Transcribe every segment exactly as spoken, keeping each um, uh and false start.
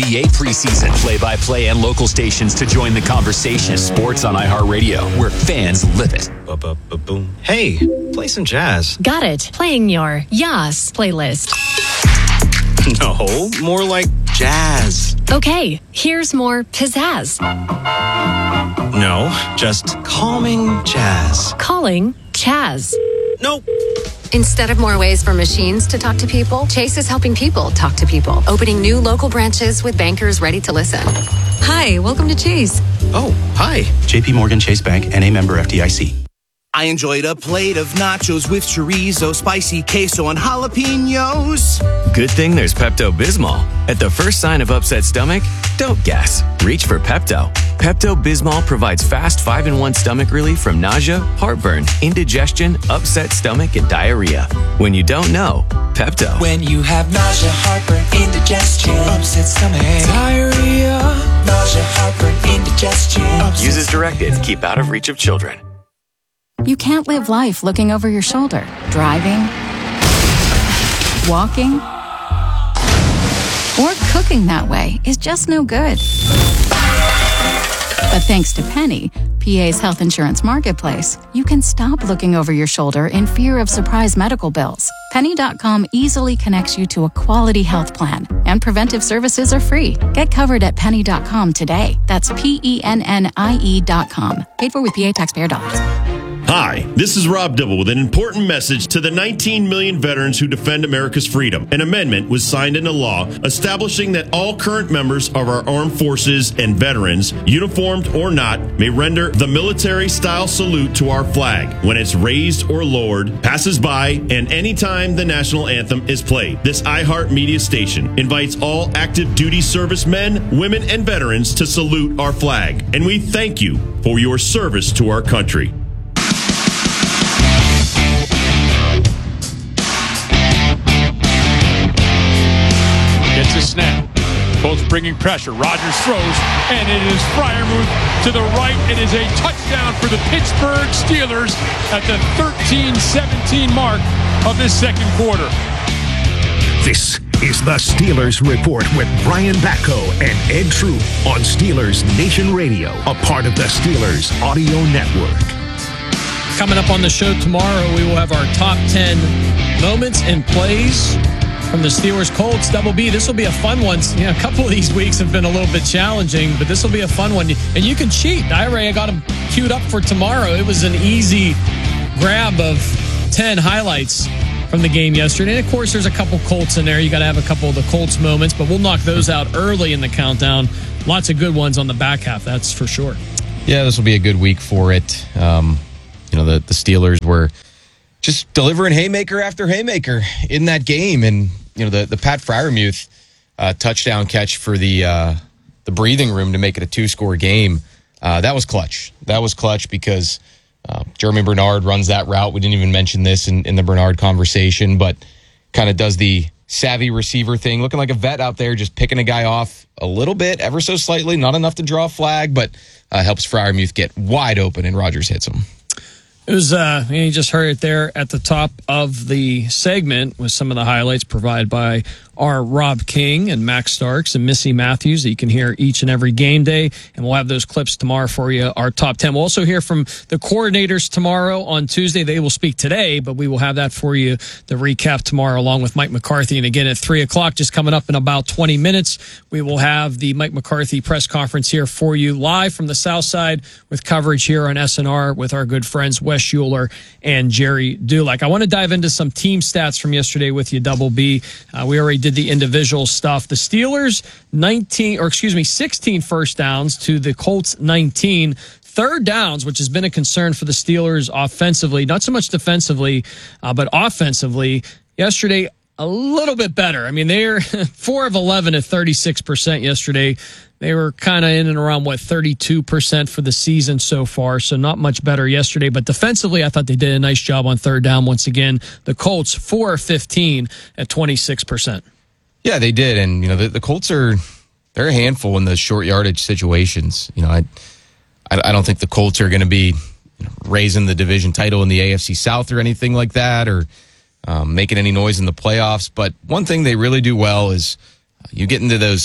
B A preseason. Play-by-play and local stations to join the conversation. Sports on iHeartRadio, where fans live it. Ba-ba-ba-boom. Hey, play some jazz. Got it. Playing your Yas playlist. No, more like jazz. Okay, here's more pizzazz. No, just calming jazz. Calling Chaz. Nope. Instead of more ways for machines to talk to people, Chase is helping people talk to people, opening new local branches with bankers ready to listen. Hi, welcome to Chase. Oh, hi. J P Morgan Chase Bank, N A member F D I C. I enjoyed a plate of nachos with chorizo, spicy queso, and jalapenos. Good thing there's Pepto-Bismol. At the first sign of upset stomach, don't guess. Reach for Pepto. Pepto-Bismol provides fast five in one stomach relief from nausea, heartburn, indigestion, upset stomach, and diarrhea. When you don't know, Pepto. When you have nausea, heartburn, indigestion, upset stomach, diarrhea, nausea, heartburn, indigestion. Use as directed. Keep out of reach of children. You can't live life looking over your shoulder. Driving, walking, or cooking that way is just no good. But thanks to Penny, P A's health insurance marketplace, you can stop looking over your shoulder in fear of surprise medical bills. Penny dot com easily connects you to a quality health plan, and preventive services are free. Get covered at Penny dot com today. That's P E N N I E dot com. Paid for with P A taxpayer dollars. Hi, this is Rob Dibble with an important message to the nineteen million veterans who defend America's freedom. An amendment was signed into law establishing that all current members of our armed forces and veterans, uniformed or not, may render the military-style salute to our flag when it's raised or lowered, passes by, and anytime the national anthem is played. This iHeart Media station invites all active duty servicemen, women, and veterans to salute our flag. And we thank you for your service to our country. Gets a snap. Both bringing pressure. Rogers throws, and it is Freiermuth to the right. It is a touchdown for the Pittsburgh Steelers at the thirteen seventeen mark of this second quarter. This is the Steelers Report with Brian Batko and Ed Troop on Steelers Nation Radio, a part of the Steelers Audio Network. Coming up on the show tomorrow, we will have our top ten moments and plays from the Steelers Colts Double B. This will be a fun one. You know, a couple of these weeks have been a little bit challenging, but this will be a fun one. And you can cheat. I already got them queued up for tomorrow. It was an easy grab of ten highlights from the game yesterday. And of course, there's a couple Colts in there. You got to have a couple of the Colts moments, but we'll knock those out early in the countdown. Lots of good ones on the back half, that's for sure. Yeah, this will be a good week for it. Um, you know, the, the Steelers were just delivering haymaker after haymaker in that game. And, you know, the, the Pat Freiermuth uh, touchdown catch for the uh, the breathing room to make it a two-score game, uh, that was clutch. That was clutch because uh, Jeremy Bernard runs that route. We didn't even mention this in, in the Bernard conversation, but kind of does the savvy receiver thing, looking like a vet out there, just picking a guy off a little bit, ever so slightly, not enough to draw a flag, but uh, helps Freiermuth get wide open, and Rodgers hits him. It was, uh, you just heard it there at the top of the segment with some of the highlights provided by our Rob King and Max Starks and Missy Matthews that you can hear each and every game day. And we'll have those clips tomorrow for you, our top ten. We'll also hear from the coordinators tomorrow on Tuesday. They will speak today, but we will have that for you, the recap tomorrow, along with Mike McCarthy. And again, at three o'clock, just coming up in about twenty minutes, we will have the Mike McCarthy press conference here for you live from the South Side with coverage here on S N R with our good friends Wes Schuler and Jerry Dulac. I want to dive into some team stats from yesterday with you, Double B. Uh, we already did the individual stuff. The Steelers, nineteen, or excuse me, sixteen first downs to the Colts nineteen. Third downs, which has been a concern for the Steelers offensively, not so much defensively, uh, but offensively. Yesterday, a little bit better. I mean, they're four of eleven at thirty-six percent yesterday. They were kind of in and around, what, thirty-two percent for the season so far, so not much better yesterday. But defensively, I thought they did a nice job on third down once again. The Colts, four of fifteen at twenty-six percent. Yeah, they did. And, you know, the, the Colts are, they're a handful in the short yardage situations. You know, I I, I don't think the Colts are going to be you know, raising the division title in the A F C South or anything like that, or um, making any noise in the playoffs. But one thing they really do well is uh, you get into those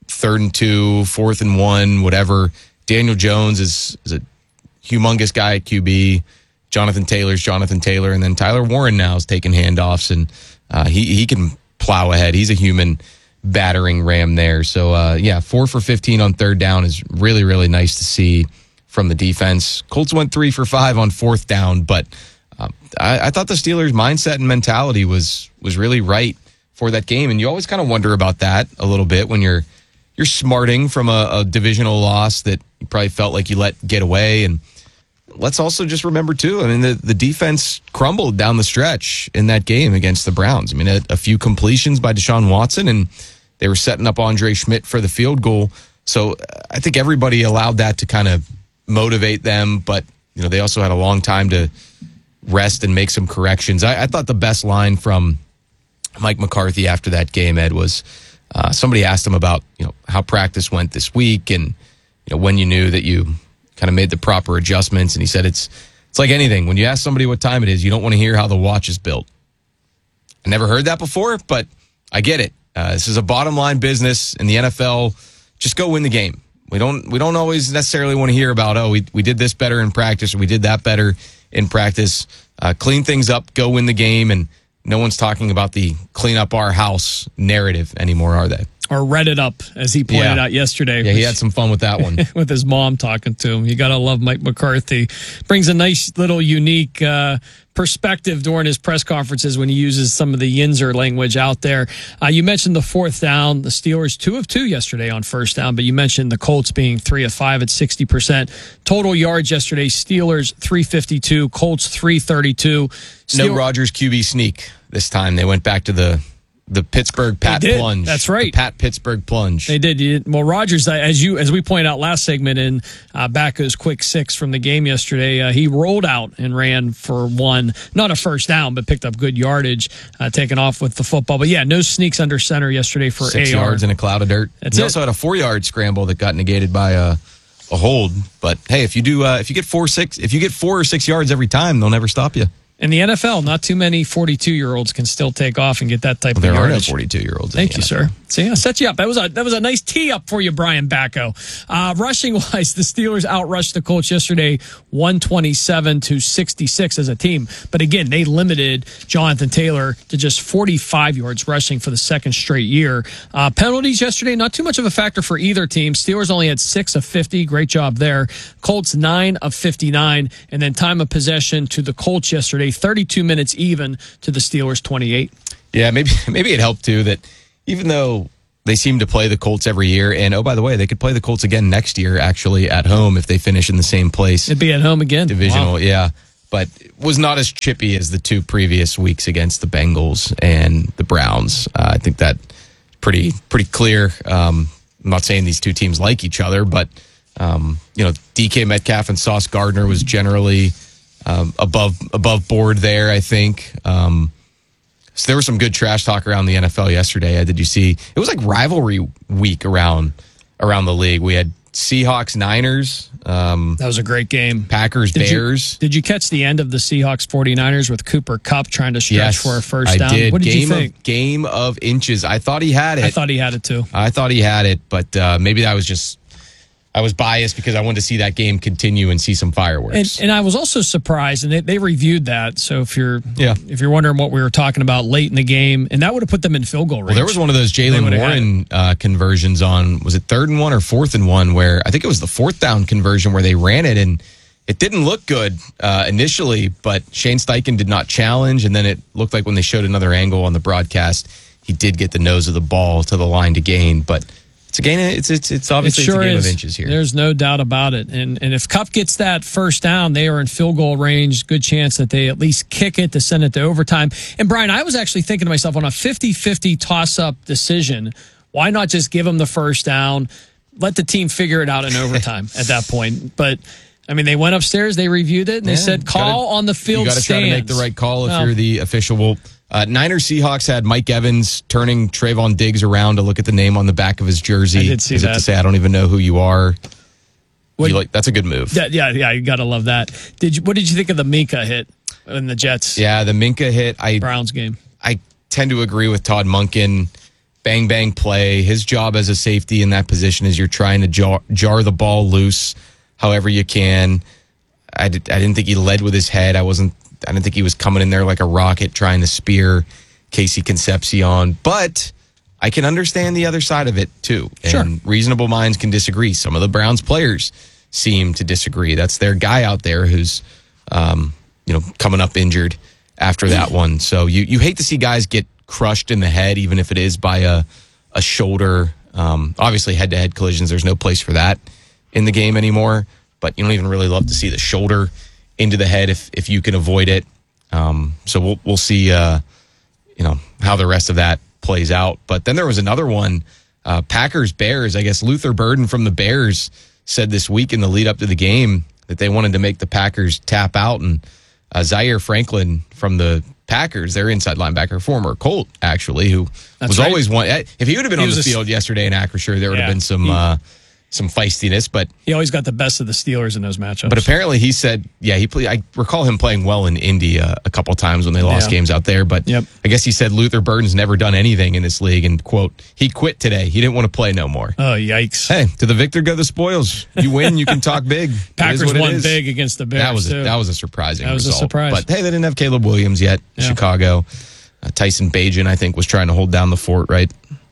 third and two, fourth and one, whatever. Daniel Jones is, is a humongous guy at Q B. Jonathan Taylor's Jonathan Taylor. And then Tyler Warren now is taking handoffs, and uh, he, he can plow ahead. He's a human battering ram there. So, uh, yeah, four for fifteen on third down is really, really nice to see from the defense. Colts went three for five on fourth down, but um, I, I thought the Steelers' mindset and mentality was was really right for that game. And you always kind of wonder about that a little bit when you're you're smarting from a, a divisional loss that you probably felt like you let get away. And let's also just remember, too, I mean, the, the defense crumbled down the stretch in that game against the Browns. I mean, a, a few completions by Deshaun Watson, and they were setting up Andre Schmidt for the field goal. So I think everybody allowed that to kind of motivate them, but you know they also had a long time to rest and make some corrections. I, I thought the best line from Mike McCarthy after that game, Ed, was uh, somebody asked him about you know how practice went this week and you know when you knew that you kind of made the proper adjustments, and he said it's it's like anything. When you ask somebody what time it is, you don't want to hear how the watch is built. I never heard that before, but I get it. Uh, this is a bottom line business in the N F L. Just go win the game. We don't we don't always necessarily want to hear about, oh, we we did this better in practice or we did that better in practice. Uh, clean things up, go win the game, and no one's talking about the clean up our house narrative anymore, are they? Or read it up, as he pointed Yeah. out yesterday. Yeah, he had some fun with that one. With his mom talking to him. You got to love Mike McCarthy. Brings a nice little unique uh, perspective during his press conferences when he uses some of the Yinzer language out there. Uh, you mentioned the fourth down. The Steelers two of two yesterday on first down, but you mentioned the Colts being three of five at sixty percent. Total yards yesterday, Steelers three fifty-two, Colts three thirty-two. No Steel- Rodgers Q B sneak this time. They went back to the the Pittsburgh Pat They did. plunge. That's right. The Pat Pittsburgh plunge. They did. You- Well, Rodgers, as you as we pointed out last segment in uh, Backo's quick six from the game yesterday, uh, he rolled out and ran for one, not a first down, but picked up good yardage, uh, taking off with the football. But yeah, no sneaks under center yesterday for Six A R. yards in a cloud of dirt. That's he it. also had a four-yard scramble that got negated by a, a hold. But hey, if you do, uh, if you get four, six, if you get four or six yards every time, they'll never stop you. In the N F L, not too many forty-two-year-olds can still take off and get that type Well, there of are no yardage. forty-two-year-olds. Thank you, sir. See, I set you up. That was a that was a nice tee up for you, Brian Backo. Uh, rushing wise, the Steelers outrushed the Colts yesterday, one twenty-seven to sixty-six as a team. But again, they limited Jonathan Taylor to just forty-five yards rushing for the second straight year. Uh, penalties yesterday, not too much of a factor for either team. Steelers only had six of fifty. Great job there. Colts nine of fifty-nine, and then time of possession to the Colts yesterday, thirty-two minutes even to the Steelers twenty-eight. Yeah, maybe maybe it helped too that even though they seem to play the Colts every year, and oh, by the way, they could play the Colts again next year, actually, at home if they finish in the same place. It'd be at home again. Divisional, Wow. yeah. But it was not as chippy as the two previous weeks against the Bengals and the Browns. Uh, I think that pretty pretty clear. Um, I'm not saying these two teams like each other, but um, you know, D K Metcalf and Sauce Gardner was generally um, above above board there, I think. Um, so there was some good trash talk around the N F L yesterday. Did you see? It was like rivalry week around around the league. We had Seahawks, Niners. Um, that was a great game. Packers, Did you- Bears. Did you catch the end of the Seahawks forty-niners with Cooper Kupp trying to stretch Yes, for a first I down? did. What did game you think? Of, game of inches. I thought he had it. I thought he had it too. I thought he had it, but uh, maybe that was just I was biased because I wanted to see that game continue and see some fireworks. And, and I was also surprised, and they, they reviewed that. So if you're Yeah. if you're wondering what we were talking about late in the game, and that would have put them in field goal range. Well, there was one of those They Jalen would've had Warren uh, conversions on, was it third and one or fourth and one, where I think it was the fourth down conversion where they ran it, and it didn't look good uh, initially, but Shane Steichen did not challenge, and then it looked like when they showed another angle on the broadcast, he did get the nose of the ball to the line to gain, but it's a gain. It's it's it's obviously it sure it's a game is. of inches here. There's no doubt about it. And and if Kupp gets that first down, they are in field goal range. Good chance that they at least kick it to send it to overtime. And Brian, I was actually thinking to myself, on a fifty-fifty toss-up decision, why not just give them the first down, let the team figure it out in overtime at that point? But I mean, they went upstairs, they reviewed it, and they Yeah, said, call gotta- on the field You got to try to make the stands. right call if Well, you're the official. Well, uh, Niners Seahawks had Mike Evans turning Trayvon Diggs around to look at the name on the back of his jersey. I did see as if that. to say, I don't even know who you are. What- You like, that's a good move. Yeah, yeah, yeah, you got to love that. Did you? What did you think of the Minka hit in the Jets Yeah, the Minka hit. I Browns game? I tend to agree with Todd Monken. bang, bang play. His job as a safety in that position is you're trying to jar, jar the ball loose however you can. I, did, I didn't think he led with his head. I wasn't. I didn't think he was coming in there like a rocket trying to spear Casey Concepcion. But I can understand the other side of it, too. Sure. And reasonable minds can disagree. Some of the Browns players seem to disagree. That's their guy out there who's, um, you know, coming up injured after that one. So you, you hate to see guys get crushed in the head, even if it is by a, a shoulder. Um, obviously, head-to-head collisions, there's no place for that in the game anymore. But you don't even really love to see the shoulder into the head if if you can avoid it. Um, so we'll we'll see, uh, you know, how the rest of that plays out. But then there was another one, uh, Packers Bears. I guess Luther Burden from the Bears said this week in the lead up to the game that they wanted to make the Packers tap out, and uh, Zaire Franklin from the Packers, their inside linebacker, former Colt actually, who That's was right. always one. If he would have been he on the field a, yesterday in Acrisure, there would yeah, have been some. He, uh, some feistiness, but he always got the best of the Steelers in those matchups. But apparently he said, yeah, he play, I recall him playing well in Indy uh, a couple times when they lost yeah. games out there, but yep. I guess he said Luther Burden's never done anything in this league, and quote, he quit today. He didn't want to play no more. Oh, yikes. Hey, to the victor go the spoils. You win, you can talk big. Packers won big against the Bears, That was a, too. that was a surprising That was result. a surprise. But hey, they didn't have Caleb Williams yet in yeah. Chicago. Uh, Tyson Bagent, I think, was trying to hold down the fort, right?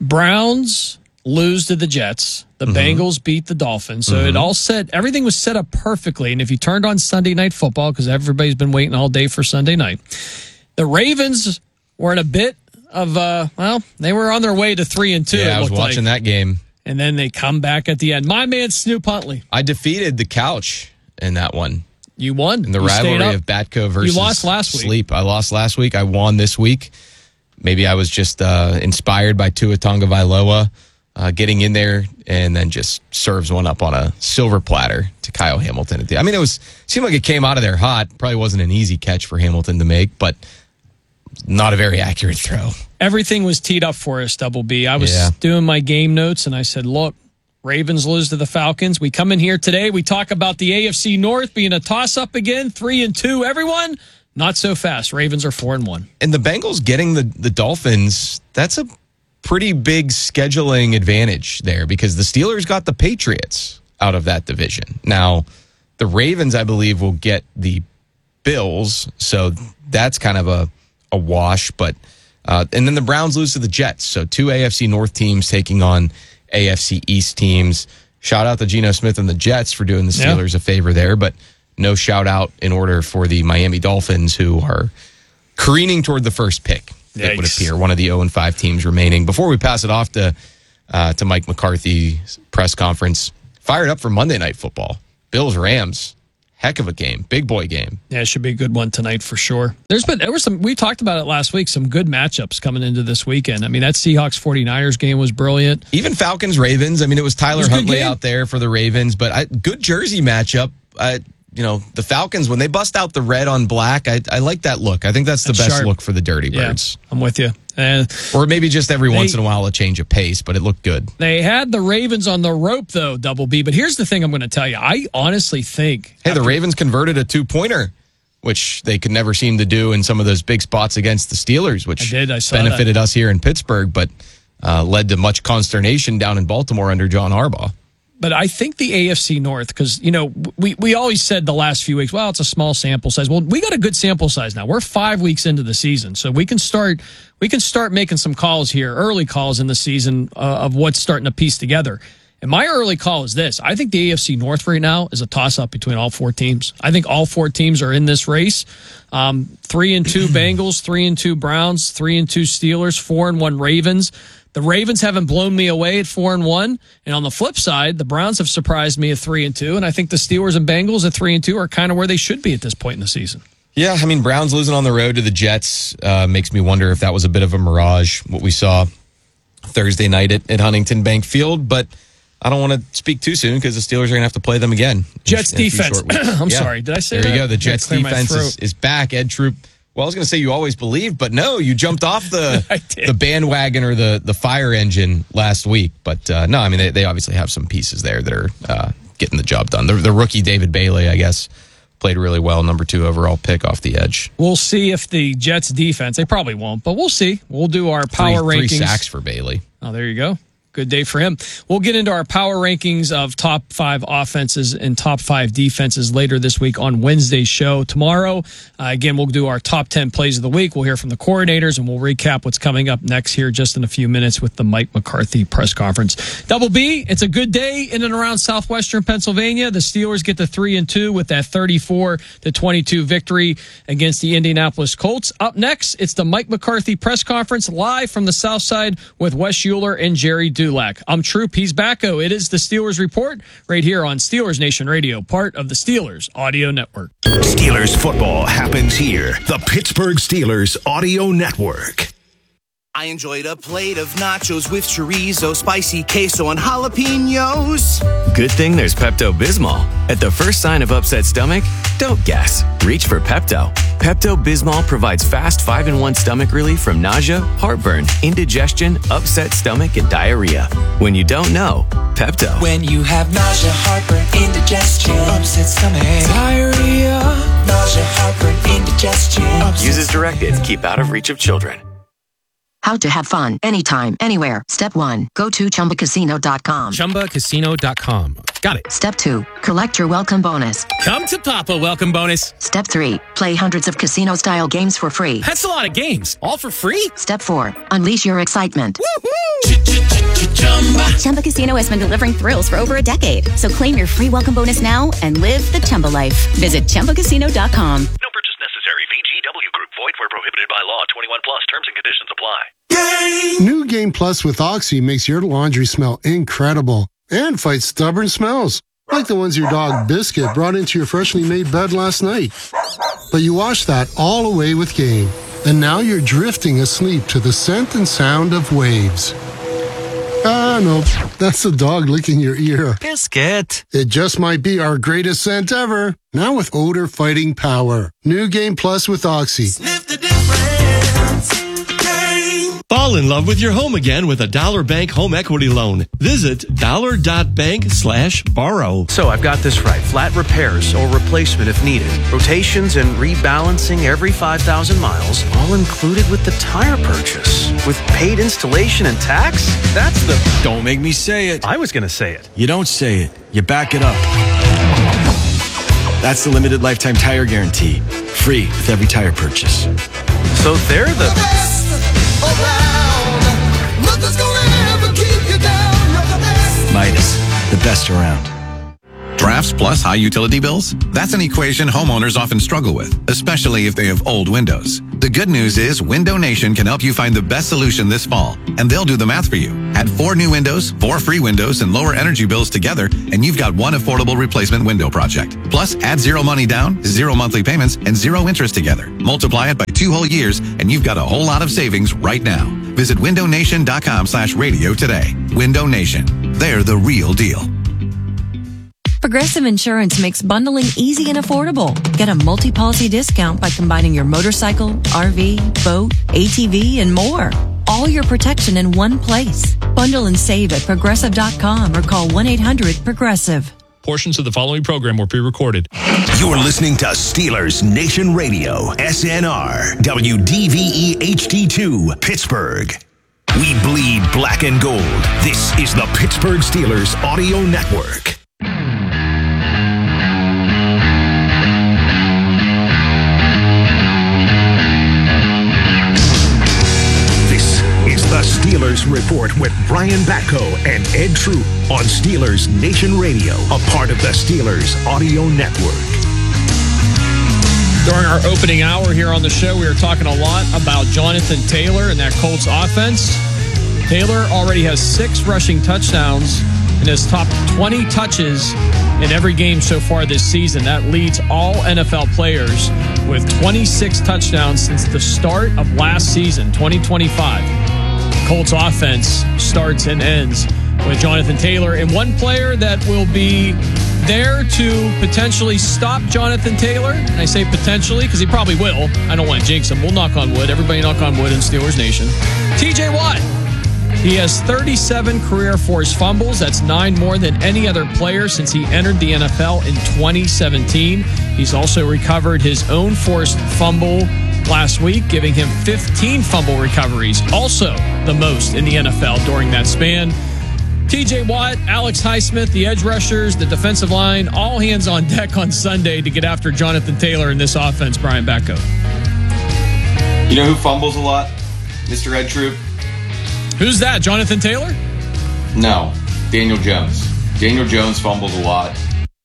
Browns lose to the Jets. The mm-hmm. Bengals beat the Dolphins. So mm-hmm. it all set, everything was set up perfectly. And if you turned on Sunday Night Football, because everybody's been waiting all day for Sunday night, the Ravens were in a bit of, uh, well, they were on their way to three and two. Yeah, I was watching like. that game. And then they come back at the end. My man, Snoop Huntley. I defeated the couch in that one. You won. In the you rivalry of Batco versus You lost last week. Sleep. I lost last week. I won this week. Maybe I was just uh, inspired by Tua Tagovailoa. Uh, getting in there and then just serves one up on a silver platter to Kyle Hamilton. At the, I mean, it was seemed like it came out of there hot. Probably wasn't an easy catch for Hamilton to make, but not a very accurate throw. Everything was teed up for us, Double B. I was yeah. doing my game notes, and I said, look, Ravens lose to the Falcons. We come in here today. We talk about the A F C North being a toss-up again, three and two. Everyone, not so fast. Ravens are four and one. And the Bengals getting the, the Dolphins, that's a pretty big scheduling advantage there because the Steelers got the Patriots out of that division. Now, the Ravens, I believe, will get the Bills, so that's kind of a, a wash. But uh, and then the Browns lose to the Jets, so two A F C North teams taking on A F C East teams. Shout out to Geno Smith and the Jets for doing the Steelers yeah. a favor there, but no shout out in order for the Miami Dolphins, who are careening toward the first pick. Yikes. It would appear, one of the oh and five teams remaining. Before we pass it off to uh, to Mike McCarthy's press conference, fired up for Monday Night Football. Bills-Rams, heck of a game, big boy game. Yeah, it should be a good one tonight for sure. There's been there were some we talked about it last week. Some good matchups coming into this weekend. I mean, that Seahawks forty-niners game was brilliant. Even Falcons-Ravens. I mean, it was Tyler it was Huntley out there for the Ravens, but I, good jersey matchup. I, You know, the Falcons, when they bust out the red on black, I, I like that look. I think that's the that's best sharp. look for the Dirty Birds. Yeah, I'm with you. And or maybe just every they, once in a while a change of pace, but it looked good. They had the Ravens on the rope, though, Double B. But here's the thing I'm going to tell you. I honestly think... Hey, after, the Ravens converted a two-pointer, which they could never seem to do in some of those big spots against the Steelers, which I did, I saw benefited that. us here in Pittsburgh, but uh, led to much consternation down in Baltimore under John Harbaugh. But I think the A F C North, because, you know, we, we always said the last few weeks, well, it's a small sample size. Well, we got a good sample size now. We're five weeks into the season, so we can start we can start making some calls here, early calls in the season uh, of what's starting to piece together. And my early call is this. I think the A F C North right now is a toss-up between all four teams. I think all four teams are in this race. Um, three and two Bengals, three and two Browns, three and two Steelers, four and one Ravens. The Ravens haven't blown me away at four and one, and on the flip side, the Browns have surprised me at three and two, and I think the Steelers and Bengals at three and two are kind of where they should be at this point in the season. Yeah, I mean, Browns losing on the road to the Jets uh, makes me wonder if that was a bit of a mirage, what we saw Thursday night at, at Huntington Bank Field, but I don't want to speak too soon because the Steelers are going to have to play them again. Jets in, in defense. I'm yeah. sorry, did I say there that? There you go. The Jets defense is, is back. Ed Troop. Well, I was going to say you always believed, but no, you jumped off the the bandwagon or the, the fire engine last week. But uh, no, I mean, they, they obviously have some pieces there that are uh, getting the job done. The, the rookie David Bailey, I guess, played really well. Number two overall pick off the edge. We'll see if the Jets defense, they probably won't, but we'll see. We'll do our power three, rankings. Three sacks for Bailey. Oh, there you go. Good day for him. We'll get into our power rankings of top five offenses and top five defenses later this week on Wednesday's show. Tomorrow, uh, again, we'll do our top ten plays of the week. We'll hear from the coordinators, and we'll recap what's coming up next here just in a few minutes with the Mike McCarthy press conference. Double B, it's a good day in and around southwestern Pennsylvania. The Steelers get the three and two with that thirty-four to twenty-two victory against the Indianapolis Colts. Up next, it's the Mike McCarthy press conference live from the south side with Wes Euler and Jerry Dulac. I'm Troop, he's Backo. It is the Steelers Report right here on Steelers Nation Radio, part of the Steelers Audio Network. Steelers football happens here. The Pittsburgh Steelers Audio Network. I enjoyed a plate of nachos with chorizo, spicy queso, and jalapenos. Good thing there's Pepto-Bismol. At the first sign of upset stomach, don't guess. Reach for Pepto. Pepto-Bismol provides fast five in one stomach relief from nausea, heartburn, indigestion, upset stomach, and diarrhea. When you don't know, Pepto. When you have nausea, heartburn, indigestion, upset stomach, diarrhea, nausea, heartburn, indigestion. Use as directed. Keep out of reach of children. How to have fun anytime, anywhere. Step one, go to chumba casino dot com. chumba casino dot com. Got it. Step two, collect your welcome bonus. Come to Papa welcome bonus. Step three, play hundreds of casino-style games for free. That's a lot of games, all for free? Step four, unleash your excitement. Chumba Casino has been delivering thrills for over a decade. So claim your free welcome bonus now and live the Chumba life. Visit chumba casino dot com. No purchase necessary. V G W Group. Void where prohibited by law. twenty-one plus. Terms and conditions apply. New Game Plus with Oxy makes your laundry smell incredible and fights stubborn smells, like the ones your dog Biscuit brought into your freshly made bed last night. But you wash that all away with Game, and now you're drifting asleep to the scent and sound of waves. Ah, no, that's the dog licking your ear. Biscuit. It just might be our greatest scent ever. Now with odor fighting power. New Game Plus with Oxy. Sniff the difference. Game. Fall in love with your home again with a Dollar Bank home equity loan. Visit dollar.bank slash borrow. So I've got this right. Flat repairs or replacement if needed. Rotations and rebalancing every five thousand miles, all included with the tire purchase. With paid installation and tax? That's the... Don't make me say it. I was going to say it. You don't say it. You back it up. That's the limited lifetime tire guarantee. Free with every tire purchase. So they're the... the best around. Nothing's gonna ever keep you down. You're the best. Midas, the best around. Drafts plus high utility bills? That's an equation homeowners often struggle with, especially if they have old windows. The good news is Window Nation can help you find the best solution this fall, and they'll do the math for you. Add four new windows, four free windows, and lower energy bills together, and you've got one affordable replacement window project. Plus, add zero money down, zero monthly payments, and zero interest together. Multiply it by two whole years, and you've got a whole lot of savings right now. Visit window nation dot com slash radio today. Window Nation. They're the real deal. Progressive Insurance makes bundling easy and affordable. Get a multi-policy discount by combining your motorcycle, R V, boat, A T V, and more. All your protection in one place. Bundle and save at progressive dot com or call one eight hundred progressive. Portions of the following program were pre-recorded. You're listening to Steelers Nation Radio, S N R, W D V E H D two, Pittsburgh. We bleed black and gold. This is the Pittsburgh Steelers Audio Network. The Steelers Report with Brian Backo and Ed Troop on Steelers Nation Radio, a part of the Steelers Audio Network. During our opening hour here on the show, we were talking a lot about Jonathan Taylor and that Colts offense. Taylor already has six rushing touchdowns and has topped twenty touches in every game so far this season. That leads all N F L players with twenty-six touchdowns since the start of last season, twenty twenty-five. Colts offense starts and ends with Jonathan Taylor and one player that will be there to potentially stop Jonathan Taylor. And I say potentially because he probably will. I don't want to jinx him. We'll knock on wood. Everybody knock on wood in Steelers Nation. T J Watt. He has thirty-seven career forced fumbles. That's nine more than any other player since he entered the N F L in twenty seventeen. He's also recovered his own forced fumble last week, giving him fifteen fumble recoveries, also the most in the N F L during that span. T J Watt, Alex Highsmith, the edge rushers, the defensive line, all hands on deck on Sunday to get after Jonathan Taylor in this offense, Brian Batko. You know who fumbles a lot? Mister Ed Troop? Who's that, Jonathan Taylor? No, Daniel Jones. Daniel Jones fumbles a lot.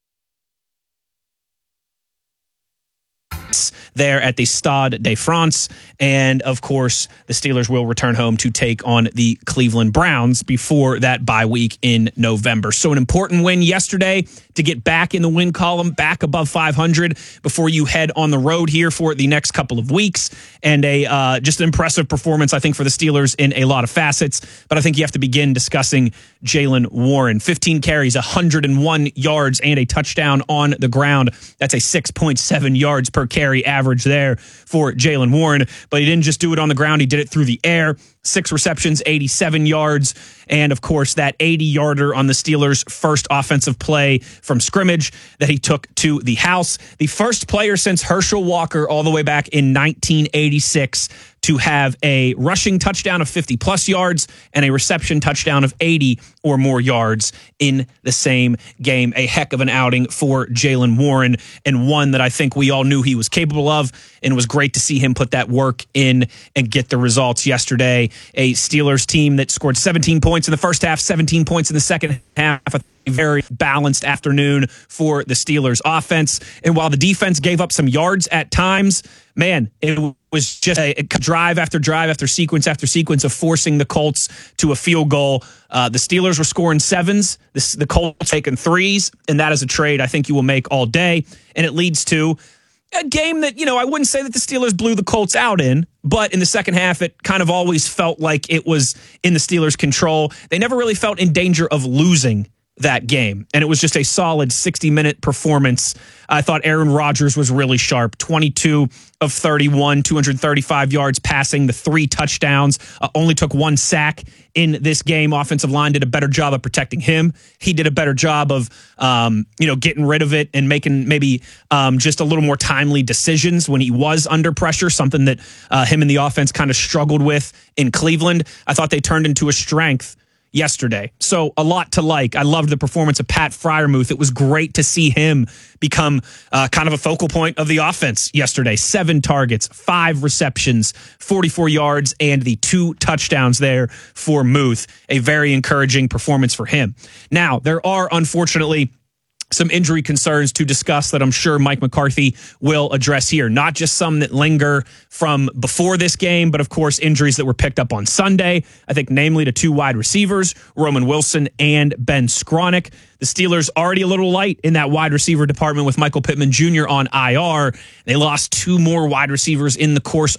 There at the Stade de France. And, of course, the Steelers will return home to take on the Cleveland Browns before that bye week in November. So an important win yesterday to get back in the win column, back above five hundred before you head on the road here for the next couple of weeks. And a uh, just an impressive performance, I think, for the Steelers in a lot of facets. But I think you have to begin discussing Jaylen Warren. fifteen carries, one hundred one yards, and a touchdown on the ground. That's a six point seven yards per carry average there for Jaylen Warren. But he didn't just do it on the ground. He did it through the air. Six receptions, eighty-seven yards. And, of course, that eighty-yarder on the Steelers' first offensive play from scrimmage that he took to the house. The first player since Herschel Walker all the way back in nineteen eighty-six to have a rushing touchdown of fifty-plus yards and a reception touchdown of eighty or more yards in the same game. A heck of an outing for Jaylen Warren, and one that I think we all knew he was capable of, and it was great to see him put that work in and get the results yesterday. A Steelers team that scored seventeen points in the first half, seventeen points in the second half. A very balanced afternoon for the Steelers offense. And while the defense gave up some yards at times, man, it was just a drive after drive after sequence after sequence of forcing the Colts to a field goal. Uh, the Steelers were scoring sevens, the, the Colts taking threes, and that is a trade I think you will make all day. And it leads to a game that, you know, I wouldn't say that the Steelers blew the Colts out in, but in the second half, it kind of always felt like it was in the Steelers' control. They never really felt in danger of losing that game, and it was just a solid sixty-minute performance. I thought Aaron Rodgers was really sharp, twenty-two of thirty-one, two hundred thirty-five yards passing, the three touchdowns, uh, only took one sack in this game. Offensive line did a better job of protecting him. He did a better job of, um, you know, getting rid of it and making maybe um, just a little more timely decisions when he was under pressure, something that uh, him and the offense kind of struggled with in Cleveland. I thought they turned into a strength yesterday. So a lot to like. I loved the performance of Pat Freiermuth. It was great to see him become uh, kind of a focal point of the offense yesterday. Seven targets, five receptions, forty-four yards, and the two touchdowns there for Muth. A very encouraging performance for him. Now, there are unfortunately some injury concerns to discuss that I'm sure Mike McCarthy will address here. Not just some that linger from before this game, but of course injuries that were picked up on Sunday. I think namely to two wide receivers, Roman Wilson and Ben Skronik. The Steelers already a little light in that wide receiver department with Michael Pittman Junior on I R. They lost two more wide receivers in the course